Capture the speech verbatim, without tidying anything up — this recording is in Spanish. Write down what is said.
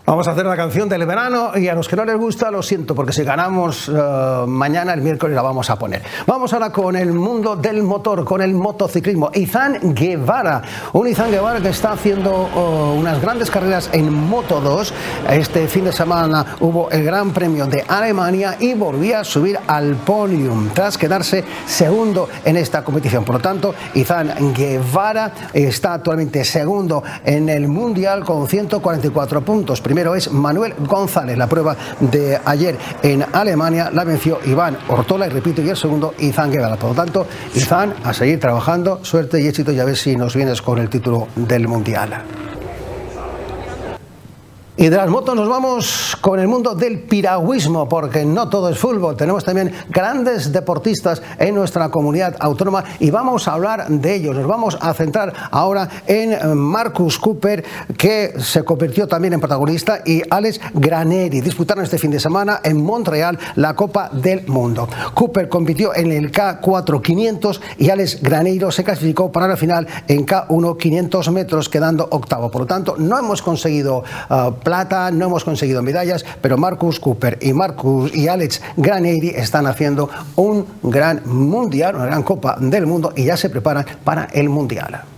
Vamos a hacer la canción del verano y a los que no les gusta lo siento, porque si ganamos uh, mañana, el miércoles la vamos a poner. Vamos ahora con el mundo del motor, con el motociclismo. Izan Guevara, un Izan Guevara que está haciendo uh, unas grandes carreras en Moto dos. Este fin de semana hubo el Gran Premio de Alemania y volvía a subir al podium tras quedarse segundo en esta competición. Por lo tanto, Izan Guevara está actualmente segundo en el Mundial con ciento cuarenta y cuatro puntos. Primero es Manuel González. La prueba de ayer en Alemania la venció Iván Ortola y repito, y el segundo Izan Guevara. Por lo tanto, Izan, a seguir trabajando, suerte y éxito y a ver si nos vienes con el título del Mundial. Y de las motos nos vamos con el mundo del piragüismo, porque no todo es fútbol, tenemos también grandes deportistas en nuestra comunidad autónoma y vamos a hablar de ellos. Nos vamos a centrar ahora en Marcus Cooper, que se convirtió también en protagonista, y Alex Graneri. Disputaron este fin de semana en Montreal la Copa del Mundo. Cooper compitió en el K cuatro quinientos y Alex Granero se clasificó para la final en K uno quinientos metros, quedando octavo. Por lo tanto, no hemos conseguido uh, plata, no hemos conseguido medallas, pero Marcus Cooper y Marcus y Alex Graneri están haciendo un gran mundial, una gran Copa del Mundo y ya se preparan para el Mundial.